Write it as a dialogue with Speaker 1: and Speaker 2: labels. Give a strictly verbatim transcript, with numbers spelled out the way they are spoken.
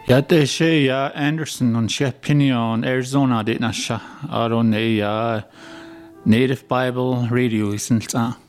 Speaker 1: Ja, det sé ja Anderson an sé Pinion Arizona dit na se ar on é Native Bible Radio is an ta.